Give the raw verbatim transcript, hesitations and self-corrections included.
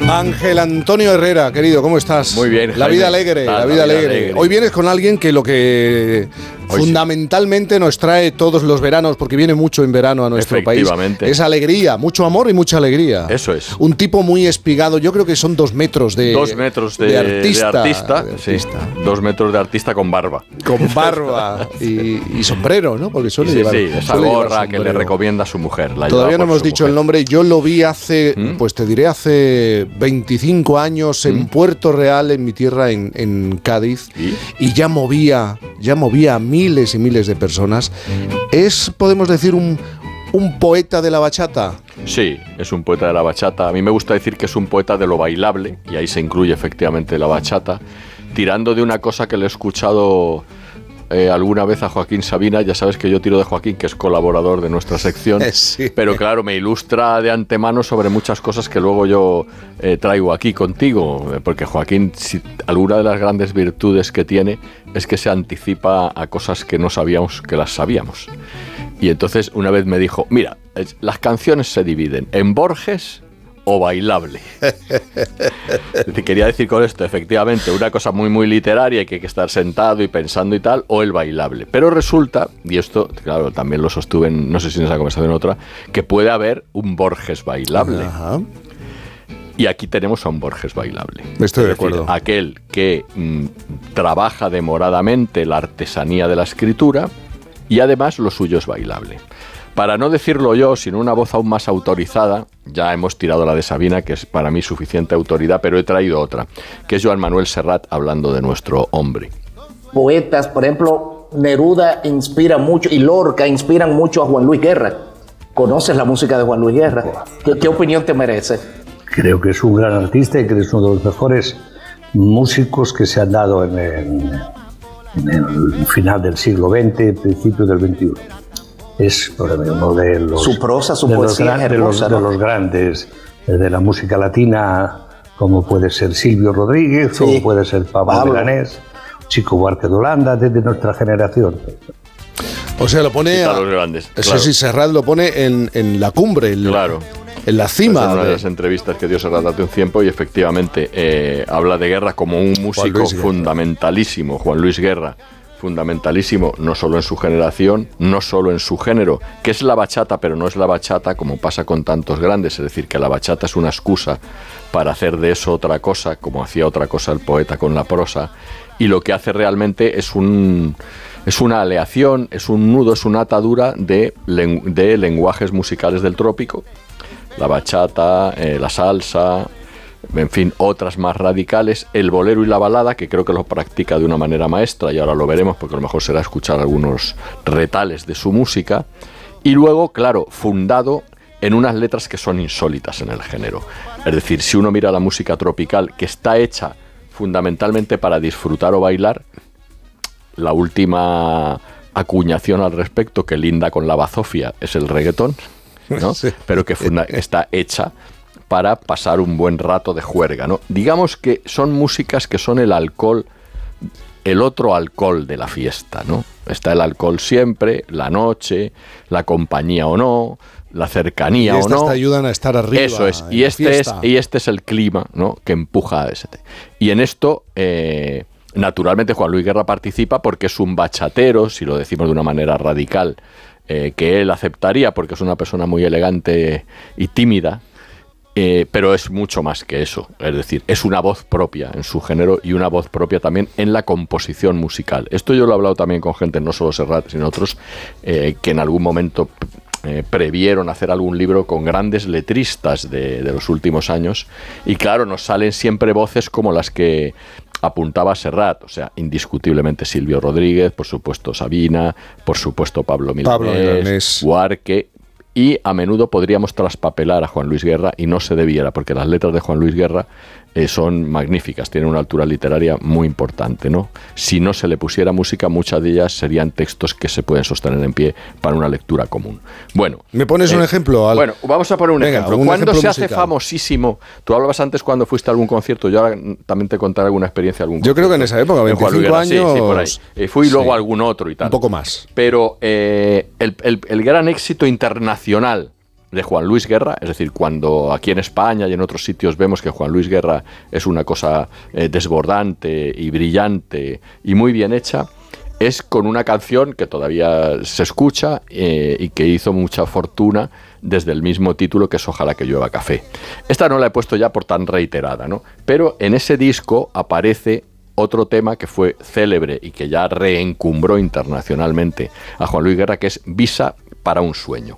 Ángel Antonio Herrera, querido, ¿cómo estás? Muy bien, La Jaime. vida alegre, Ah, la, la vida vida alegre. alegre. Hoy vienes con alguien que lo que Hoy fundamentalmente sí. nos trae todos los veranos, porque viene mucho en verano a nuestro país, es alegría, mucho amor y mucha alegría. Eso es. Un tipo muy espigado, yo creo que son dos metros de Dos metros de, de artista. De artista, de artista. Sí. Dos metros de artista con barba. Con barba y, y sombrero, ¿no? Porque suele sí, llevar Sí, esa gorra que le recomienda a su mujer. La Todavía no hemos dicho mujer. el nombre. Yo lo vi hace, ¿Mm? pues te diré, hace veinticinco años en ¿Mm? Puerto Real, en mi tierra, en, en Cádiz. ¿Y? y ya movía, ya movía a miles y miles de personas. Es, podemos decir, un, un poeta de la bachata. Sí, es un poeta de la bachata. A mí me gusta decir que es un poeta de lo bailable, y ahí se incluye efectivamente la bachata, tirando de una cosa que le he escuchado eh, alguna vez a Joaquín Sabina. Ya sabes que yo tiro de Joaquín, que es colaborador de nuestra sección, sí. pero claro, me ilustra de antemano sobre muchas cosas que luego yo eh, traigo aquí contigo, porque Joaquín, si, alguna de las grandes virtudes que tiene es que se anticipa a cosas que no sabíamos que las sabíamos. Y entonces una vez me dijo, mira, las canciones se dividen en Borges o bailable. Quería decir con esto, efectivamente, una cosa muy muy literaria y que hay que estar sentado y pensando y tal, o el bailable. Pero resulta, y esto, claro, también lo sostuve, en, no sé si en esa conversación o otra, que puede haber un Borges bailable. Ajá. Y aquí tenemos a un Borges bailable. Estoy es de acuerdo. Decir, aquel que mmm, trabaja demoradamente la artesanía de la escritura y además lo suyo es bailable. Para no decirlo yo, sino una voz aún más autorizada, ya hemos tirado la de Sabina, que es para mí suficiente autoridad, pero he traído otra, que es Joan Manuel Serrat hablando de nuestro hombre. Poetas, por ejemplo, Neruda inspira mucho y Lorca inspiran mucho a Juan Luis Guerra. ¿Conoces la música de Juan Luis Guerra? ¿Qué, qué opinión te merece? Creo que es un gran artista y que es uno de los mejores músicos que se han dado en el, en el final del siglo veinte, principio del veintiuno. Es uno de los, su prosa, su de poesía los, es hermosa, de los, ¿no? de los grandes de la música latina, como puede ser Silvio Rodríguez, sí. como puede ser Pablo, Pablo. Milanés, Chico Buarque de Holanda, desde nuestra generación. O sea, lo pone a, los grandes, eso claro. sí, Serrat lo pone en, en la cumbre, en, claro. en la cima. Es una de de las entrevistas que dio Serrat hace un tiempo y efectivamente eh, habla de Guerra como un músico fundamentalísimo, Juan Luis Guerra. Fundamentalísimo, no solo en su generación, no solo en su género, que es la bachata, pero no es la bachata como pasa con tantos grandes, es decir, que la bachata es una excusa para hacer de eso otra cosa, como hacía otra cosa el poeta con la prosa, y lo que hace realmente es un es una aleación, es un nudo, es una atadura de, de lenguajes musicales del trópico, la bachata, eh, la salsa, en fin, otras más radicales, el bolero y la balada, que creo que lo practica de una manera maestra, y ahora lo veremos porque a lo mejor será escuchar algunos retales de su música, y luego, claro, fundado en unas letras que son insólitas en el género. Es decir, si uno mira la música tropical, que está hecha fundamentalmente para disfrutar o bailar, la última acuñación al respecto que linda con la bazofia es el reggaetón, ¿no? Sí. Pero que funda- está hecha para pasar un buen rato de juerga, ¿no? Digamos que son músicas que son el alcohol, el otro alcohol de la fiesta, ¿no? Está el alcohol siempre, la noche, la compañía o no, la cercanía y o no. Estas te ayudan a estar arriba. Eso es, y este es, y este es el clima, ¿no?, que empuja a ese. Y en esto, eh, naturalmente, Juan Luis Guerra participa porque es un bachatero, si lo decimos de una manera radical, eh, que él aceptaría porque es una persona muy elegante y tímida. Eh, pero es mucho más que eso, es decir, es una voz propia en su género y una voz propia también en la composición musical. Esto yo lo he hablado también con gente, no solo Serrat, sino otros, eh, que en algún momento eh, previeron hacer algún libro con grandes letristas de, de los últimos años, y claro, nos salen siempre voces como las que apuntaba Serrat, o sea, indiscutiblemente Silvio Rodríguez, por supuesto Sabina, por supuesto Pablo Milanés, Pablo Milanés. Buarque. Y a menudo podríamos traspapelar a Juan Luis Guerra, y no se debiera, porque las letras de Juan Luis Guerra eh, son magníficas, tienen una altura literaria muy importante, ¿no? Si no se le pusiera música, muchas de ellas serían textos que se pueden sostener en pie para una lectura común. Bueno. ¿Me pones eh, un ejemplo? Al... Bueno, vamos a poner un Venga, ejemplo. Un ¿Cuándo ejemplo se musical? hace famosísimo? Tú hablabas antes cuando fuiste a algún concierto, yo ahora también te contaré alguna experiencia. Algún yo creo que en esa época, veinticinco años... Sí, sí, por ahí. Eh, fui sí, luego a algún otro y tal. Un poco más. Pero eh, el, el, el gran éxito internacional de Juan Luis Guerra, es decir, cuando aquí en España y en otros sitios vemos que Juan Luis Guerra es una cosa eh, desbordante y brillante y muy bien hecha, es con una canción que todavía se escucha eh, y que hizo mucha fortuna desde el mismo título, que es Ojalá que llueva café. Esta no la he puesto ya por tan reiterada, ¿no? Pero en ese disco aparece otro tema que fue célebre y que ya reencumbró internacionalmente a Juan Luis Guerra, que es Visa para un sueño.